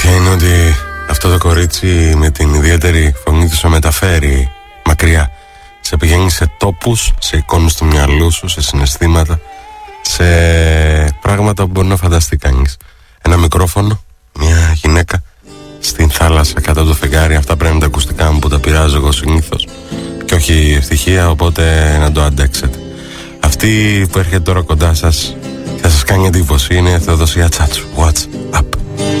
αλήθεια είναι ότι αυτό το κορίτσι με την ιδιαίτερη φωνή του σε μεταφέρει μακριά. Σε πηγαίνει σε τόπους, σε εικόνες του μυαλού σου, σε συναισθήματα, σε πράγματα που μπορεί να φανταστεί κανείς. Ένα μικρόφωνο, μια γυναίκα στην θάλασσα κάτω από το φεγγάρι. Αυτά πρέπει να είναι τα ακουστικά μου που τα πειράζω εγώ συνήθως και όχι ευτυχία, οπότε να το αντέξετε. Αυτή που έρχεται τώρα κοντά σας θα σας κάνει εντύπωση. Είναι Θεοδοσία Τσάτσου. What's up?